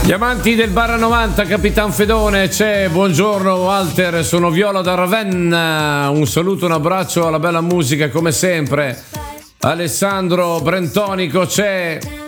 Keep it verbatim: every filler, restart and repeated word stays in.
Gli amanti del Bar novanta, Capitan Fedone c'è, buongiorno Walter, sono Viola da Ravenna, un saluto, un abbraccio alla bella musica come sempre. Alessandro Brentonico c'è,